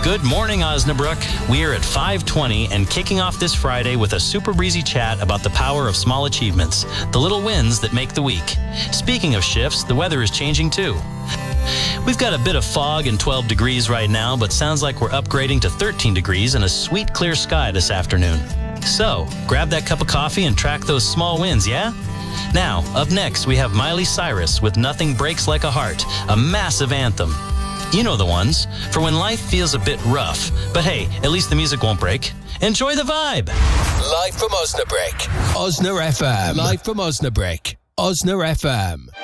Good morning, Osnabrück. We are at 5:20 and kicking off this Friday with a super breezy chat about the power of small achievements, the little wins that make the week. Speaking of shifts, the weather is changing too. We've got a bit of fog and 12 degrees right now, but sounds like we're upgrading to 13 degrees and a sweet clear sky this afternoon. So, grab that cup of coffee and track those small wins, yeah? Now, up next, we have Miley Cyrus with Nothing Breaks Like a Heart, a massive anthem. You know the ones, for when life feels a bit rough. But hey, at least the music won't break. Enjoy the vibe. Live from Osnabrück. Osna FM. Live from Osnabrück. Osna FM.